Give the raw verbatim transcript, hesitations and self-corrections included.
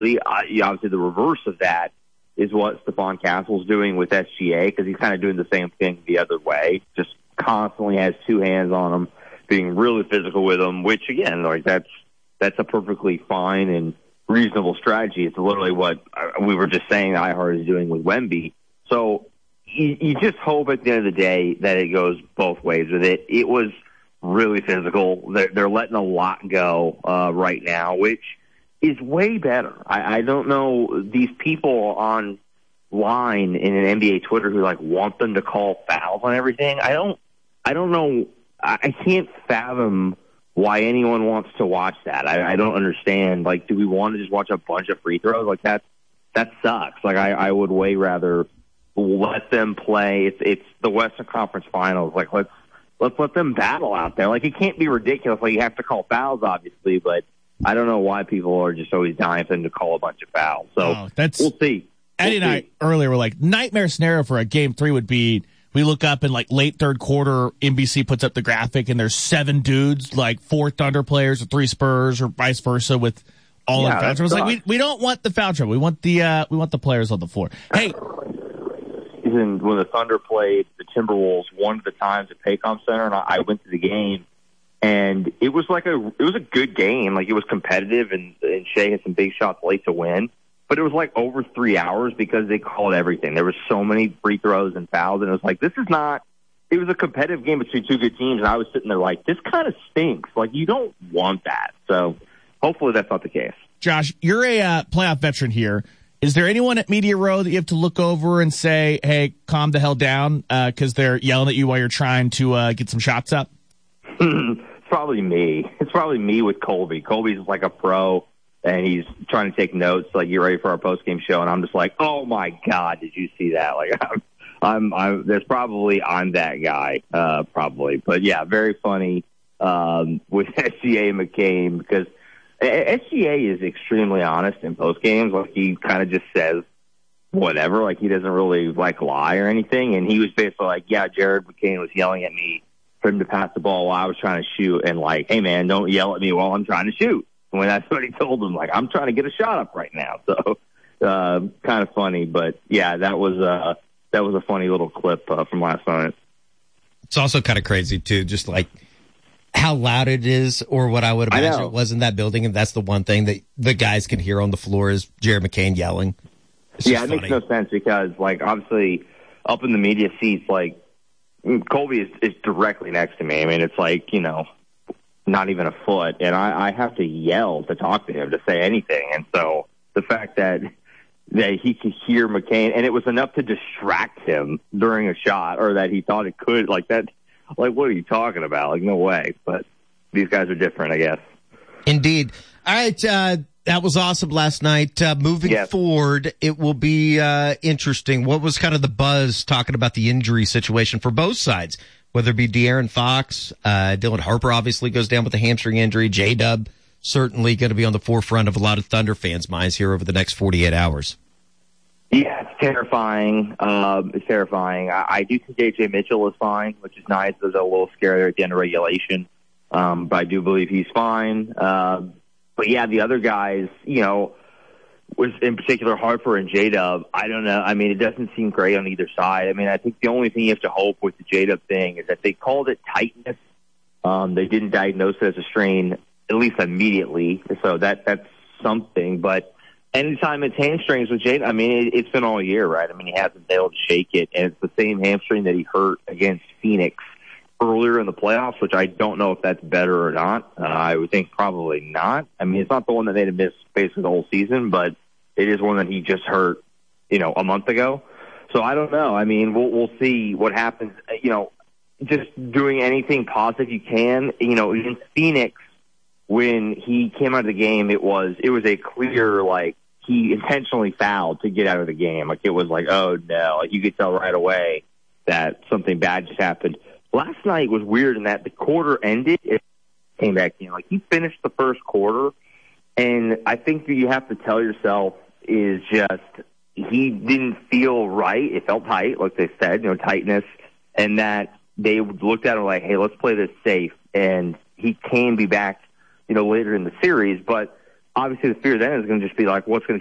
obviously the reverse of that is what Stephon Castle's doing with S G A, because he's kind of doing the same thing the other way, just constantly has two hands on him, being really physical with him, which, again, like that's that's a perfectly fine and reasonable strategy. It's literally what we were just saying iHeart is doing with Wemby. So you, you just hope at the end of the day that it goes both ways with it. It was really physical. They're, they're letting a lot go uh, right now, which is way better. I, I don't know these people online in an N B A Twitter who like want them to call fouls on everything. I don't. I don't know. I, I can't fathom why anyone wants to watch that. I, I don't understand. Like, do we want to just watch a bunch of free throws? Like that. That sucks. Like I, I would way rather let them play. It's it's the Western Conference Finals. Like let's let's let them battle out there. Like it can't be ridiculous. Like you have to call fouls, obviously, but I don't know why people are just always dying for them to call a bunch of fouls. So oh, that's, we'll see. We'll Eddie and I earlier were like, nightmare scenario for a game three would be we look up in like late third quarter, N B C puts up the graphic and there's seven dudes, like four Thunder players or three Spurs or vice versa with all yeah, in foul trouble. It's like we we don't want the foul trouble. We want the uh, we want the players on the floor. Hey, when the Thunder played the Timberwolves one of the times at Paycom Center, and I went to the game. And it was like a it was a good game. Like it was competitive, and, and Shea had some big shots late to win. But it was like over three hours because they called everything. There were so many free throws and fouls, and it was like this is not. It was a competitive game between two good teams, and I was sitting there like this kind of stinks. Like you don't want that. So hopefully that's not the case. Josh, you're a uh, playoff veteran here. Is there anyone at Media Row that you have to look over and say, "Hey, calm the hell down," because uh, they're yelling at you while you're trying to uh, get some shots up? Probably me. It's probably me with Colby. Colby's like a pro, and he's trying to take notes, like get ready for our post game show. And I'm just like, oh my god, did you see that? Like, I'm, I'm, I'm there's probably I'm that guy, uh, probably. But yeah, very funny um, with S G A and McCain because S G A is extremely honest in post games. Like he kind of just says whatever. Like he doesn't really like lie or anything. And he was basically like, yeah, Jared McCain was yelling at me for him to pass the ball while I was trying to shoot, and like, hey man, don't yell at me while I'm trying to shoot. And when that's what he told him, like, I'm trying to get a shot up right now. So, uh, kind of funny, but yeah, that was uh that was a funny little clip uh, from last night. It's also kind of crazy too, just like how loud it is, or what I would imagine I it was in that building, and that's the one thing that the guys can hear on the floor is Jared McCain yelling. It's yeah, it funny. makes no sense because, like, obviously, up in the media seats, like. Colby is, is directly next to me. I mean, it's like, you know, not even a foot. And I, I have to yell to talk to him to say anything. And so the fact that that he could hear McCain, and it was enough to distract him during a shot, or that he thought it could, like that, like, what are you talking about? Like, no way. But these guys are different, I guess. Indeed. All right, uh, that was awesome last night. Uh, moving yes. forward, it will be uh, interesting. What was kind of the buzz talking about the injury situation for both sides, whether it be De'Aaron Fox, uh, Dylan Harper obviously goes down with a hamstring injury. J-Dub certainly going to be on the forefront of a lot of Thunder fans' minds here over the next forty-eight hours. Yeah, it's terrifying. Um, it's terrifying. I, I do think A J Mitchell is fine, which is nice. There's a little scare there at the end of regulation, um, but I do believe he's fine. Uh, But, yeah, the other guys, you know, was in particular Harper and J-Dub, I don't know. I mean, it doesn't seem great on either side. I mean, I think the only thing you have to hope with the J-Dub thing is that they called it tightness. Um, they didn't diagnose it as a strain, at least immediately. So that that's something. But anytime it's hamstrings with J-Dub, I mean, it, it's been all year, right? I mean, he hasn't been able to shake it. And it's the same hamstring that he hurt against Phoenix earlier in the playoffs, which I don't know if that's better or not. Uh, I would think probably not. I mean, it's not the one that made him miss basically the whole season, but it is one that he just hurt, you know, a month ago. So I don't know. I mean, we'll we'll see what happens. You know, just doing anything positive you can. You know, in Phoenix, when he came out of the game, it was it was a clear, like, he intentionally fouled to get out of the game. Like, it was like, oh no, like you could tell right away that something bad just happened. Last night was weird in that the quarter ended, it came back in. Like, he finished the first quarter, and I think that you have to tell yourself is just he didn't feel right. It felt tight, like they said, you know, tightness, and that they looked at him like, hey, let's play this safe, and he can be back, you know, later in the series. But obviously the fear then is going to just be like, what's going to